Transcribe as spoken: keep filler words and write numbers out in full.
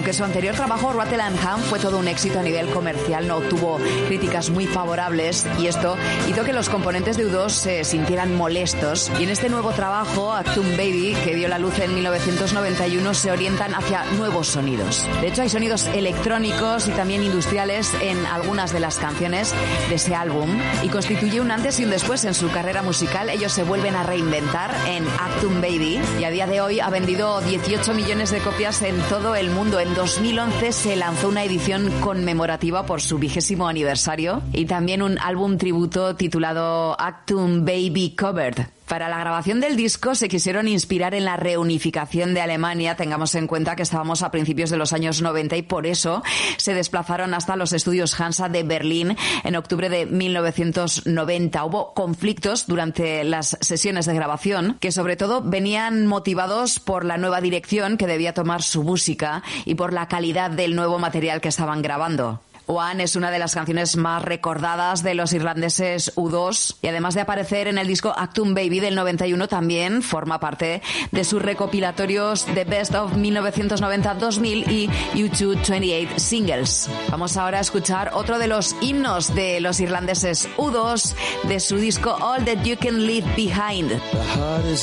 aunque su anterior trabajo, Rattle and Hum, fue todo un éxito a nivel comercial, no obtuvo críticas muy favorables y esto hizo que los componentes de U dos se sintieran molestos. Y en este nuevo trabajo, Achtung Baby, que vio la luz en mil novecientos noventa y uno, se orientan hacia nuevos sonidos. De hecho, hay sonidos electrónicos y también industriales en algunas de las canciones de ese álbum y constituye un antes y un después en su carrera musical. Ellos se vuelven a reinventar en Achtung Baby y a día de hoy ha vendido dieciocho millones de copias en todo el mundo. En dos mil once se lanzó una edición conmemorativa por su vigésimo aniversario y también un álbum tributo titulado Achtung Baby Covered. Para la grabación del disco se quisieron inspirar en la reunificación de Alemania. Tengamos en cuenta que estábamos a principios de los años noventa y por eso se desplazaron hasta los estudios Hansa de Berlín en octubre de mil novecientos noventa. Hubo conflictos durante las sesiones de grabación que sobre todo venían motivados por la nueva dirección que debía tomar su música y por la calidad del nuevo material que estaban grabando. One es una de las canciones más recordadas de los irlandeses U dos y además de aparecer en el disco Achtung Baby del noventa y uno también forma parte de sus recopilatorios The Best of mil novecientos noventa a dos mil y U dos veintiocho Singles. Vamos ahora a escuchar otro de los himnos de los irlandeses U dos de su disco All That You Can Leave Behind.